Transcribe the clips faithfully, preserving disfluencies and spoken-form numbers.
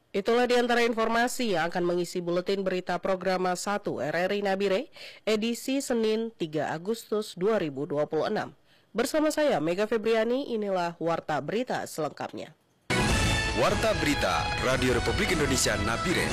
Itulah di antara informasi yang akan mengisi buletin berita Programa satu R R I Nabire, edisi Senin tiga Agustus dua ribu dua puluh enam. Bersama saya, Mega Febriani, inilah Warta Berita selengkapnya. Warta Berita Radio Republik Indonesia Nabire.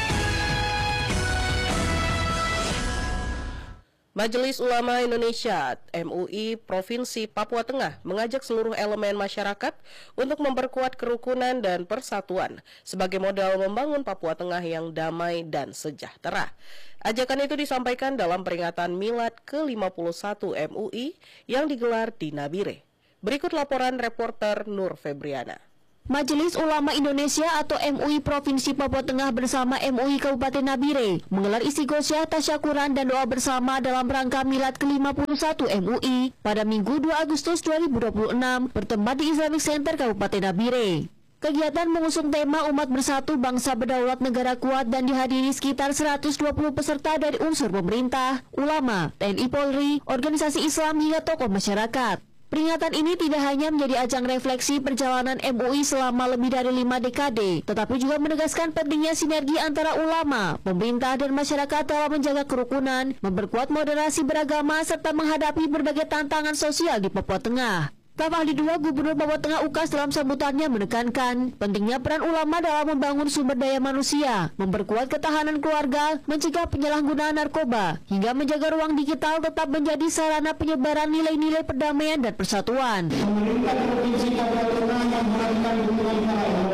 Majelis Ulama Indonesia M U I Provinsi Papua Tengah mengajak seluruh elemen masyarakat untuk memperkuat kerukunan dan persatuan sebagai modal membangun Papua Tengah yang damai dan sejahtera. Ajakan itu disampaikan dalam peringatan Milad ke lima puluh satu M U I yang digelar di Nabire. Berikut laporan reporter Nur Febriana. Majelis Ulama Indonesia atau M U I Provinsi Papua Tengah bersama M U I Kabupaten Nabire menggelar istighosyah, tasyakuran dan doa bersama dalam rangka Milad ke lima puluh satu M U I pada Minggu dua Agustus dua ribu dua puluh enam bertempat di Islamic Center Kabupaten Nabire. Kegiatan mengusung tema Umat Bersatu Bangsa Berdaulat Negara Kuat dan dihadiri sekitar seratus dua puluh peserta dari unsur pemerintah, ulama, T N I Polri, organisasi Islam hingga tokoh masyarakat. Peringatan ini tidak hanya menjadi ajang refleksi perjalanan M U I selama lebih dari lima dekade, tetapi juga menegaskan pentingnya sinergi antara ulama, pemerintah, dan masyarakat dalam menjaga kerukunan, memperkuat moderasi beragama, serta menghadapi berbagai tantangan sosial di Papua Tengah. Staf Ahli dua Gubernur Papua Tengah U K A S dalam sambutannya menekankan pentingnya peran ulama dalam membangun sumber daya manusia, memperkuat ketahanan keluarga, mencegah penyalahgunaan narkoba, hingga menjaga ruang digital tetap menjadi sarana penyebaran nilai-nilai perdamaian dan persatuan. Pemerintah Provinsi Papua Tengah yang melakukan dukungan para ulama